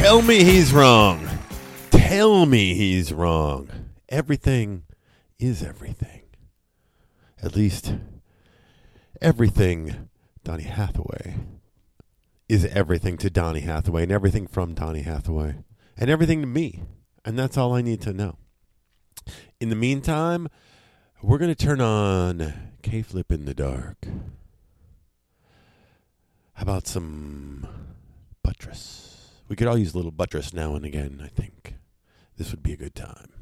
Tell me he's wrong. Tell me he's wrong. Everything is everything. At least everything Donny Hathaway is everything to Donny Hathaway and everything from Donny Hathaway and everything to me. And that's all I need to know. In the meantime, we're going to turn on K-Flip in the Dark. How about some Buttress? We could all use a little Buttress now and again, I think. This would be a good time.